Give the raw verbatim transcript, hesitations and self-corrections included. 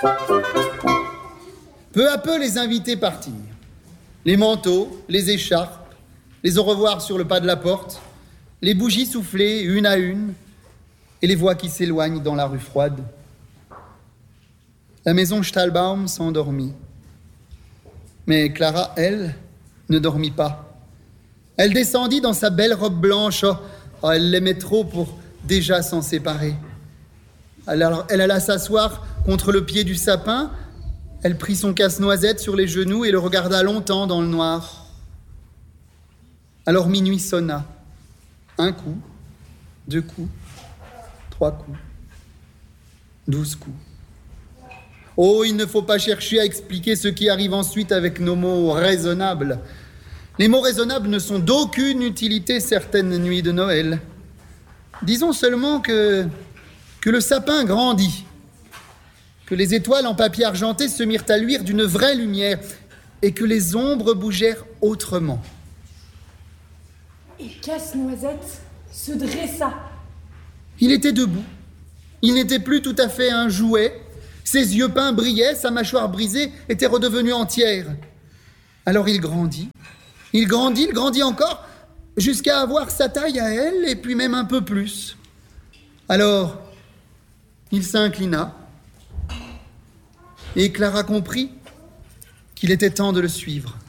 Peu à peu, les invités partirent. Les manteaux, les écharpes, les au revoir sur le pas de la porte, les bougies soufflées une à une, et les voix qui s'éloignent dans la rue froide. La maison Stahlbaum s'endormit. Mais Clara, elle, ne dormit pas. Elle descendit dans sa belle robe blanche. Oh, oh, elle l'aimait trop pour déjà s'en séparer. Alors, elle alla s'asseoir contre le pied du sapin. Elle prit son casse-noisette sur les genoux et le regarda longtemps dans le noir. Alors minuit sonna. Un coup, deux coups, trois coups, douze coups. Oh, il ne faut pas chercher à expliquer ce qui arrive ensuite avec nos mots raisonnables. Les mots raisonnables ne sont d'aucune utilité certaines nuits de Noël. Disons seulement que, que le sapin grandit, que les étoiles en papier argenté se mirent à luire d'une vraie lumière et que les ombres bougèrent autrement. Et Casse-Noisette se dressa. Il était debout. Il n'était plus tout à fait un jouet. Ses yeux peints brillaient, sa mâchoire brisée était redevenue entière. Alors il grandit. Il grandit, il grandit encore, jusqu'à avoir sa taille à elle, et puis même un peu plus. Alors, il s'inclina, et Clara comprit qu'il était temps de le suivre.